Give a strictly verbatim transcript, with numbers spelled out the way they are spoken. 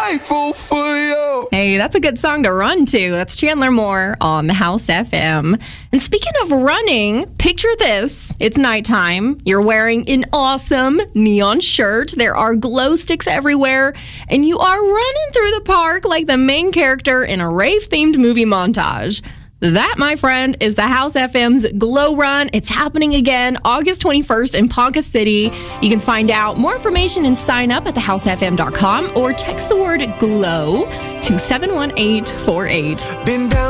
grateful for you. Hey, that's a good song to run to. That's Chandler Moore on the House F M. And speaking of running, picture this. It's nighttime. You're wearing an awesome neon shirt. There are glow sticks everywhere. And you are running through the park like the main character in a rave-themed movie montage. That, my friend, is the House F M's Glow Run. It's happening again August twenty-first in Ponca City. You can find out more information and sign up at the house f m dot com or text the word GLOW to seven one eight four eight. Been down